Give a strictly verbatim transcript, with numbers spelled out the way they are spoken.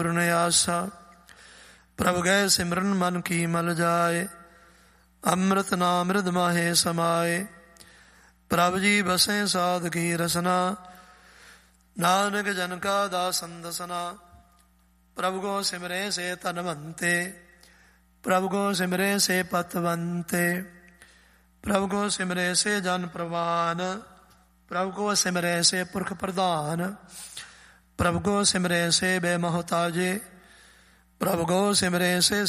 पूर्ण आशा। प्रभु गए सिमरन मन की मल जाए, अमृत नामृत माहे समाए। प्रभु जी बसें साध की रसना, नानक जन का दासन दसना। प्रभु को सिमरे से तनवंते, प्रभु को सिमरे से पतवंते। प्रभु को सिमरे से जन प्रवान, प्रभु को सिमरे से पुरख प्रधान। प्रभु को सिमरे से बेमोहताजे, प्रभु को सिमरे से